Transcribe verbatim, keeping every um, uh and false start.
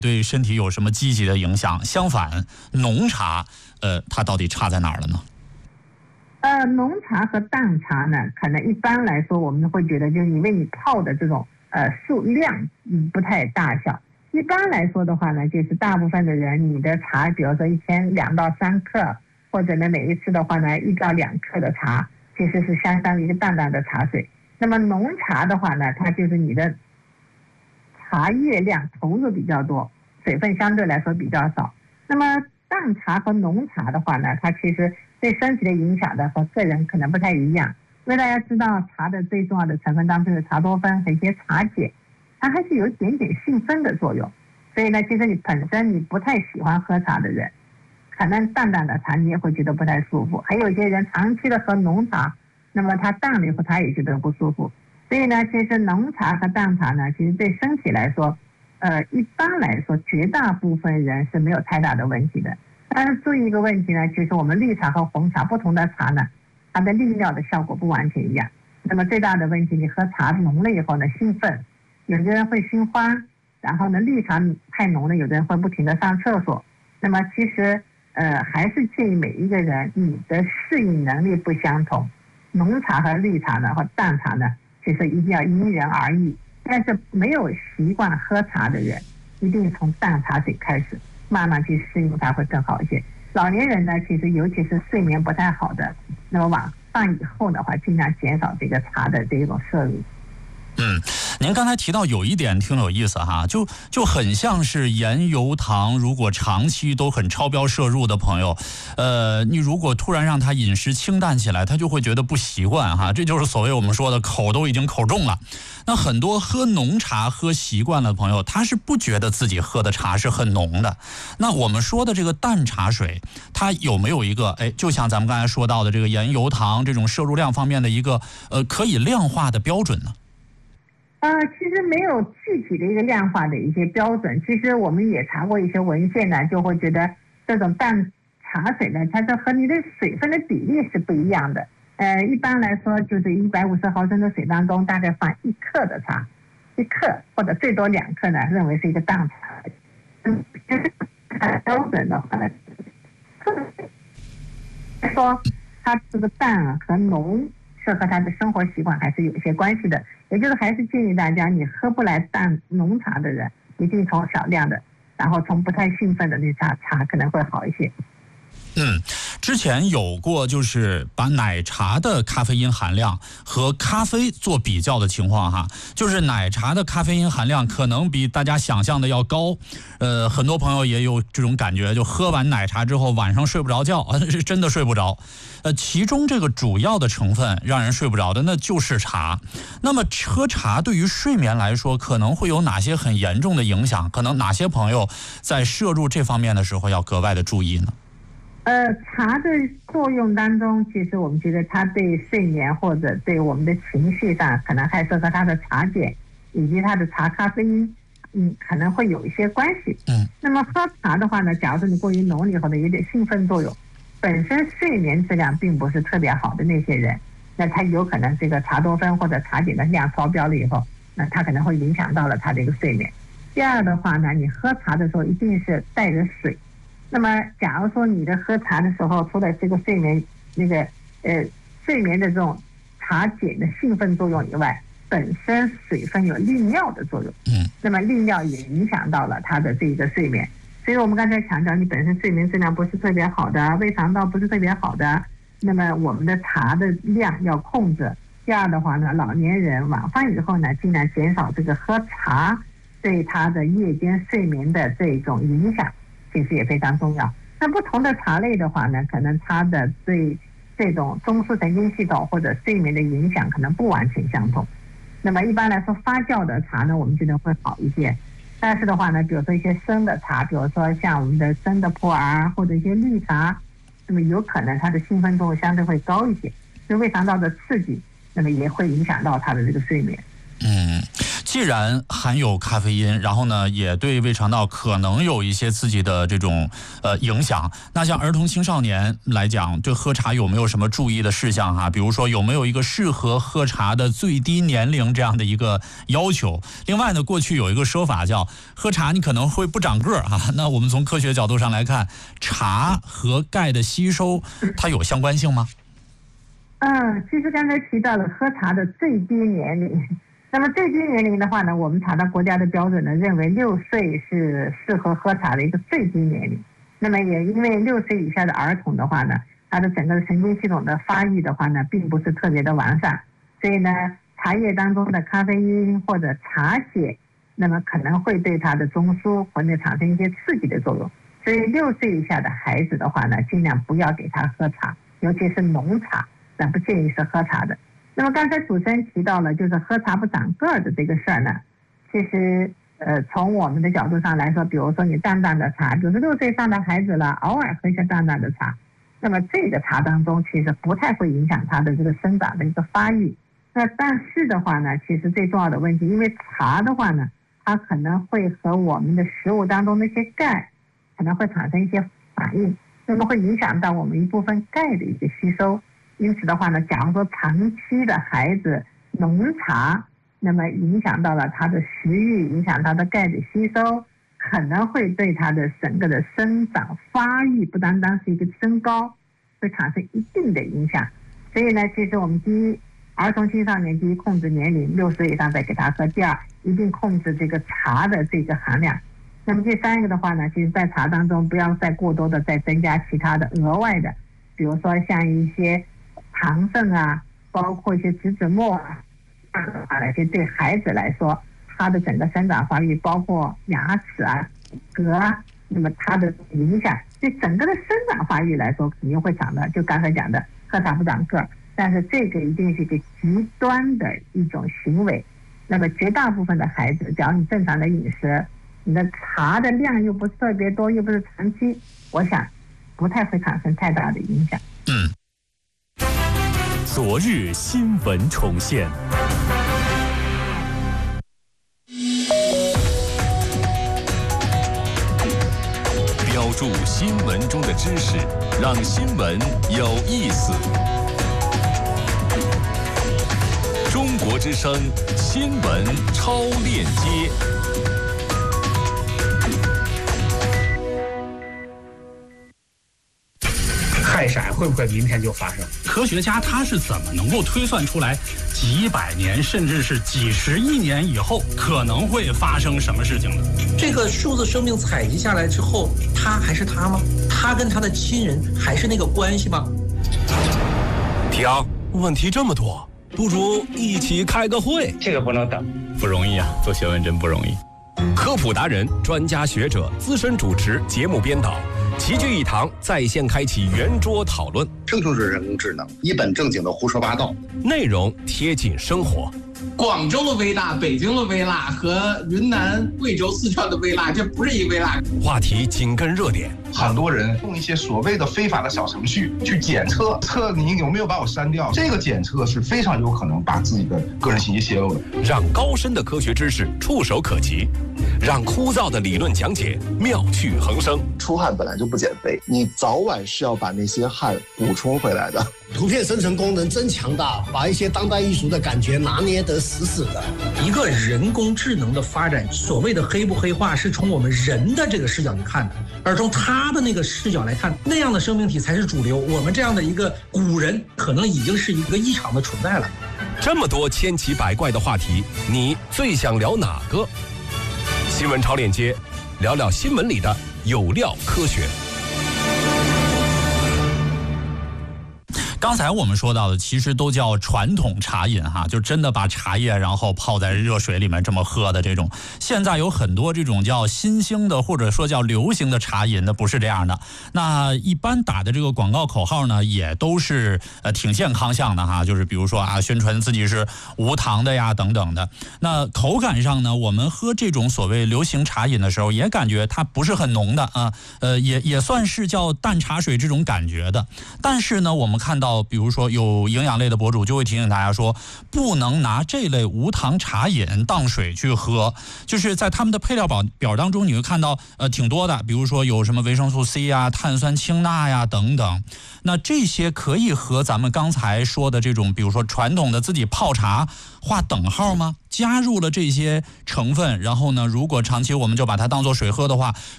对身体有什么积极的影响？相反，浓茶，呃，它到底差在哪儿了呢？ 呃，浓茶和淡茶呢，可能一般来说我们会觉得，就是因为你泡的这种呃数量嗯不太大小。一般来说的话呢，就是大部分的人，你的茶，比如说一天两到三克，或者呢每一次的话呢一到两克的茶，其实是相当于一个淡淡的茶水。那么浓茶的话呢，它就是你的茶叶量投入比较多，水分相对来说比较少。那么淡茶和浓茶的话呢，它其实对身体的影响的和个人可能不太一样。因为大家知道茶的最重要的成分当中有茶多酚和一些茶碱，它还是有一点点兴奋的作用。所以呢，其实你本身你不太喜欢喝茶的人，可能淡淡的茶你也会觉得不太舒服。还有一些人长期的喝浓茶，那么他淡了以后他也觉得不舒服。所以呢，其实浓茶和淡茶呢，其实对身体来说，呃，一般来说绝大部分人是没有太大的问题的。但是注意一个问题呢，就是我们绿茶和红茶不同的茶呢，它的利尿的效果不完全一样。那么最大的问题，你喝茶浓了以后呢，兴奋，有的人会心慌，然后呢，绿茶太浓了，有的人会不停的上厕所。那么其实呃，还是建议每一个人你的适应能力不相同，浓茶和绿茶呢和淡茶呢，其实一定要因人而异。但是没有习惯喝茶的人，一定从淡茶水开始，慢慢去适应它会更好一些。老年人呢，其实尤其是睡眠不太好的，那么晚饭以后的话，尽量减少这个茶的这种摄入。 嗯，您刚才提到有一点挺有意思哈，就就很像是盐油糖，如果长期都很超标摄入的朋友，呃，你如果突然让他饮食清淡起来，他就会觉得不习惯哈，这就是所谓我们说的口都已经口重了。那很多喝浓茶喝习惯了的朋友，他是不觉得自己喝的茶是很浓的。那我们说的这个淡茶水，它有没有一个哎，就像咱们刚才说到的这个盐油糖这种摄入量方面的一个呃可以量化的标准呢？ 呃，其实没有具体的一个量化的一些标准。其实我们也查过一些文献呢，就会觉得这种淡茶水呢，它是和你的水分的比例是不一样的。呃，一般来说就是一百五十毫升的水当中，大概放一克的茶，一克或者最多两克呢，认为是一个淡茶。嗯，就是标准的话呢，说它这个淡和浓是和他的生活习惯还是有一些关系的。也就是还是建议大家，你喝不来淡浓茶的人，一定从少量的，然后从不太兴奋的绿茶茶可能会好一些。 嗯，之前有过就是把奶茶的咖啡因含量和咖啡做比较的情况哈，就是奶茶的咖啡因含量可能比大家想象的要高，呃，很多朋友也有这种感觉，就喝完奶茶之后晚上睡不着觉，是真的睡不着。呃，其中这个主要的成分让人睡不着的那就是茶。那么喝茶对于睡眠来说可能会有哪些很严重的影响？可能哪些朋友在摄入这方面的时候要格外的注意呢？ 呃，茶的作用当中，其实我们觉得它对睡眠或者对我们的情绪上，可能还是和它的茶碱以及它的茶咖啡因，嗯，可能会有一些关系。 嗯， 那么喝茶的话呢，假如说你过于浓了以后呢，有点兴奋作用，本身睡眠质量并不是特别好的那些人，那他有可能这个茶多酚或者茶碱的量超标了以后，那他可能会影响到了他的一个睡眠。第二的话呢，你喝茶的时候一定是带着水。那么，假如说你的喝茶的时候，除了这个睡眠那个呃睡眠的这种茶碱的兴奋作用以外，本身水分有利尿的作用。 嗯， 那么利尿也影响到了他的这个睡眠。所以我们刚才强调，你本身睡眠质量不是特别好的，胃肠道不是特别好的，那么我们的茶的量要控制。第二的话呢，老年人晚饭以后呢，尽量减少这个喝茶对他的夜间睡眠的这种影响。其实也非常重要。那不同的茶类的话呢，可能它的对这种中枢神经系统或者睡眠的影响可能不完全相同。那么一般来说，发酵的茶呢，我们觉得会好一些。但是的话呢，比如说一些生的茶，比如说像我们的生的普洱或者一些绿茶，那么有可能它的兴奋作用相对会高一些，就胃肠道的刺激，那么也会影响到它的这个睡眠。 嗯。 既然含有咖啡因，然后呢也对胃肠道可能有一些自己的这种呃影响，那像儿童青少年来讲，对喝茶有没有什么注意的事项哈？比如说有没有一个适合喝茶的最低年龄这样的一个要求？另外呢，过去有一个说法叫喝茶你可能会不长个儿哈，那我们从科学角度上来看，茶和钙的吸收它有相关性吗？ 嗯，其实刚才提到了喝茶的最低年龄，那么最低年龄的话呢，我们查到国家的标准呢，认为六岁是适合喝茶的一个最低年龄。那么也因为六岁以下的儿童的话呢，他的整个神经系统的发育的话呢，并不是特别的完善，所以呢，茶叶当中的咖啡因或者茶血，那么可能会对他的中枢或者产生一些刺激的作用。所以六岁以下的孩子的话呢，尽量不要给他喝茶，尤其是浓茶。不建议是喝茶的。那么刚才主持人提到了，就是喝茶不长个儿的这个事儿呢，其实呃从我们的角度上来说，比如说你淡淡的茶，就是六岁上的孩子了，偶尔喝一下淡淡的茶，那么这个茶当中其实不太会影响他的这个生长的一个发育。那但是的话呢，其实最重要的问题，因为茶的话呢，它可能会和我们的食物当中的一些钙可能会产生一些反应，那么会影响到我们一部分钙的一个吸收。因此的话呢，假如说长期的孩子浓茶，那么影响到了他的食欲，影响他的钙的吸收，可能会对他的整个的生长发育，不单单是一个升高，会产生一定的影响。所以呢，其实我们第一，儿童青少年第一控制年龄，六岁以上再给他喝；第二，一定控制这个茶的这个含量。那么第三个的话呢，其实在茶当中不要再过多的再增加其他的额外的，比如说像一些糖分啊，包括一些植脂末啊，这样的话呢，就对孩子来说，他的整个生长发育，包括牙齿啊、颌啊，那么它的影响，对整个的生长发育来说，肯定会长的。就刚才讲的，喝茶不长个儿，但是这个一定是一个极端的一种行为。那么绝大部分的孩子，只要你正常的饮食，你的茶的量又不是特别多，又不是长期，我想不太会产生太大的影响。 嗯。 昨日新闻重现，标注新闻中的知识，让新闻有意思。中国之声新闻超链接。 氦闪会不会明天就发生？ 科学家他是怎么能够推算出来几百年甚至是几十亿年以后可能会发生什么事情的？ 这个数字生命采集下来之后，他还是他吗？他跟他的亲人还是那个关系吗？ 停，问题这么多，不如一起开个会。 这个不能等， 不容易啊，做学问真不容易。科普达人、专家学者、资深主持、节目编导齐聚一堂，在线开启圆桌讨论。 这就是人工智能，一本正经的胡说八道， 内容贴近生活。 广州的微辣、北京的微辣和云南、贵州、四川的微辣，这不是一个微辣。 话题紧跟热点， 很多人用一些所谓的非法的小程序去检测，测你有没有把我删掉。这个检测是非常有可能把自己的个人信息泄露的。 让高深的科学知识触手可及，让枯燥的理论讲解妙趣横生。 出汗本来就不减肥，你早晚是要把那些汗补充回来的。 图片生成功能真强大，把一些当代艺术的感觉拿捏得死死的。 一个人工智能的发展，所谓的黑不黑化，是从我们人的这个视角去看的，而从他的那个视角来看，那样的生命体才是主流。我们这样的一个古人，可能已经是一个异常的存在了。 这么多千奇百怪的话题，你最想聊哪个？新闻超链接，聊聊新闻里的有料科学。 刚才我们说到的其实都叫传统茶饮哈，就真的把茶叶然后泡在热水里面这么喝的这种。现在有很多这种叫新兴的或者说叫流行的茶饮的不是这样的。那一般打的这个广告口号呢，也都是呃挺健康向的哈，就是比如说啊宣传自己是无糖的呀等等的。那口感上呢，我们喝这种所谓流行茶饮的时候，也感觉它不是很浓的啊，呃也也算是叫淡茶水这种感觉的。但是呢，我们看到到，比如说有营养类的博主就会提醒大家说，不能拿这类无糖茶饮当水去喝。就是在他们的配料表表当中，你会看到呃挺多的，比如说有什么维生素 C 呀、碳酸氢钠呀等等。那这些可以和咱们刚才说的这种，比如说传统的自己泡茶划等号吗？加入了这些成分，然后呢，如果长期我们就把它当做水喝的话，